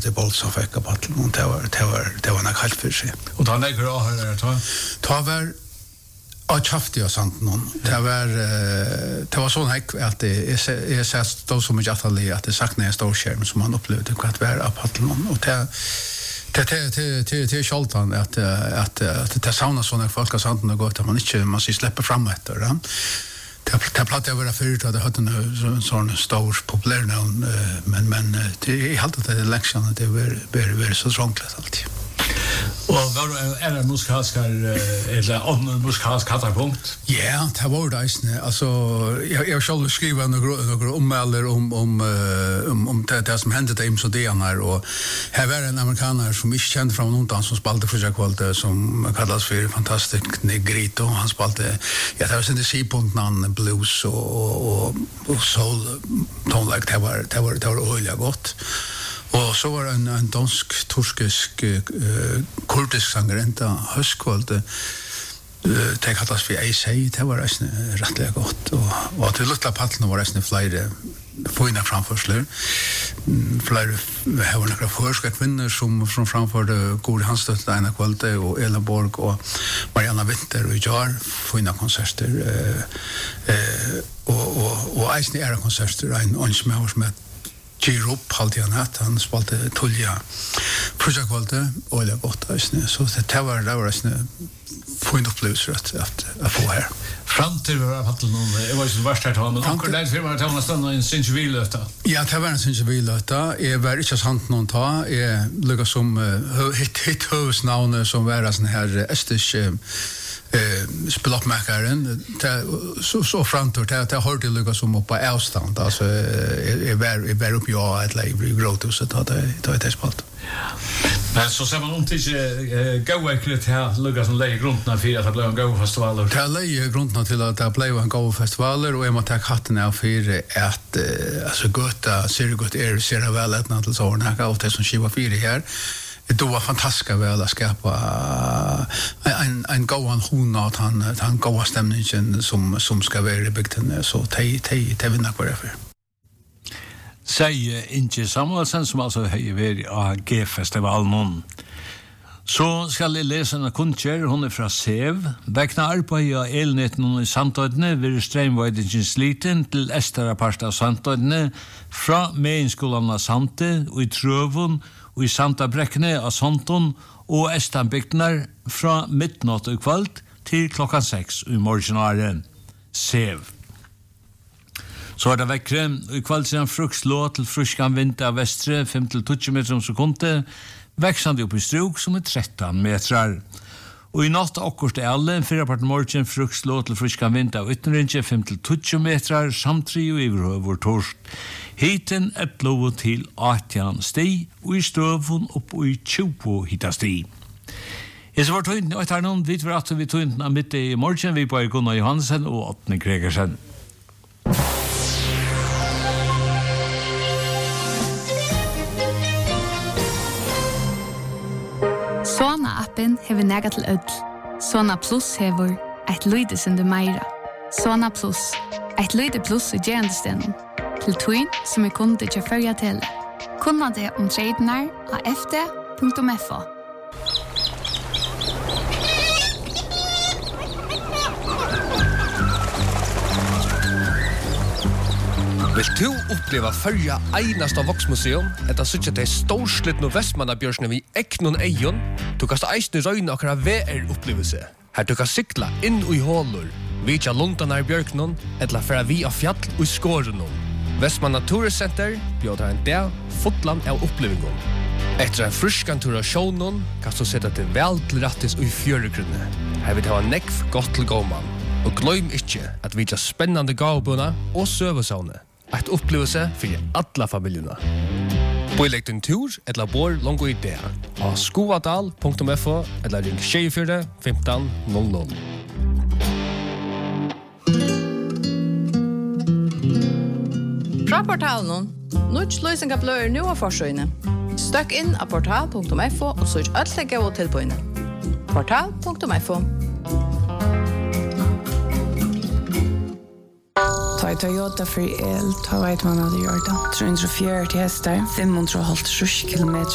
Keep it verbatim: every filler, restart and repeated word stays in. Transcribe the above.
det boll som fick på patlen och det var det var det var nog helt för sig. Och då lägger jag här ta. Ta var och chafte jag sant någon. Det var det var sån här att det är är så stå så mycket att att det saknar en stor skärm som man upplevde att vara på patlen och det Det det det det det skalltan att att att det sauna såna folk har sant och gott att man inte man ska släppa fram efter det. Det det platt över för att det hade en sån stor populär någon men men det är helt att det är lektion att det är är så trångligt alltid. Och var är det muskalskar eller annan muskalsk kattarpunkt? Ja, det var det. Alltså jag jag skulle skriva några några ommäler om om om om det, det som hände dem så det här och här var en amerikaner som inte kände från någonstans som spelade för kvalitet som kallas för Fantastic Negrito. Han spelade ja det var sen det C-punkten blues och och och soul tonlike det var det var det var öliga gott. Och så var en en dansk turkisk uh, kurdisk sangerenta höskvald det kallas för A C det var rättligt gott och och till lilla patlen var det flera fina framförslar flera har några förska kvinnor som från framförde god handstöt ena kvalitet och Elenborg och Mariana Winter och Jar fina konserter eh uh, och och och Eisne era konserter en onsmör med Giro upp halt jag natt han spelade Tullia projektkvalitet och det gott så det var det var en fin upplevelse att att få här fram till våra patlen det var ju värst här ta men onkel där för var ta nästan en centurilöta. Ja, det var en centurilöta. Jag var inte sant någon ta. Jag lyckas som hit hit husnamn som var sån här estisch eh spelopmakaren så så framtort det det har det lyckas som på avstånd alltså är är är upp jag att lägga growth så att det det är spalt. Men så ser man om till gå ekret här lyckas som lägga grunderna för att det blir en go festival. Det lägger grunderna till att det blir en go festival och jag måste ta hatten av för att alltså gotta ser gott är ser väl att något så här och det som skiva fyra här. Det var fantastiskt väl att skapa en en goan hon att han han goa stämningen som som ska vara i bygden så te te te vinna på det för. Säg inte Samuelsen som alltså har varit A G-festival någon. Så skal jeg lese en kunstjer, hun er fra Sev. Vekna arbeid av elneten i Sandøydene vil strømveidingen sliten til Estera part av Sandøydene fra Meinskolan av Sante og i Trøvun og i Sandabrekkene av Santon og Estanbygdene fra midnatt og kvalt til klokkan seks i morgenaren. Sev. Så er det vekkere i kvalt siden frukslå til fruskan vind av vestre fem til tolv meter om sekundet växande upp i strok som är tretton meter. Och i natt akkurat är alla en fyra part morgon frukslå till friskan vind av ytterringe fem till tolv meter samtidigt och över torst. Hiten är blå till arton sti och i stövon upp i tjugo hita sti. Jag var tog inte att ha någon vid för att vi tog inte mitt i morgon vi på Gunnar Johansen och Åtne Gregersen. Sona-appen hever nega til ødel. Sona Plus hever eit lyde sinde meira. Sona Plus, eit lyde plus i gerandestenen. Til tøyn som er kunde til førja til. Kunna det om tradenar av f d punktum f o. Vill du uppleva förja einasta Voxmuseum? Etta suttja til storslitnu Vestmannabjørsne vi eknon eion. Du kan eisne røyna akkurat V R-upplevelse. Her du kan sykla inn i hålur, vitja Lundanar bjørknon, etla færa vi av fjall og skårenon. Vestmanna Turiscenter bjóðar en dag fotland av upplevingon. Etter en fruskan tur av sjånon kan du sette til vel til rattis og fjøregrunne. Her vil det ha nekv godt til gåman. Og gløym ikkje at vitja spennande gavbuna og søvesavne. Et opplevelse for alla familjerna. Boilegg din tur eller bor longo i det av skoadal punktum f o eller ring tjugofyra femton noll noll. Fra portalen, Nuts løsninga bløyer nu av forsøyene. Støkk inn av portal punktum f o og søk alt legge og tilbøyene. portal punktum f o. Ta i Toyota for el, ta vet man at det gjør det. tre hundre og fjøruti hester, fem hundre og halvtreds kilometer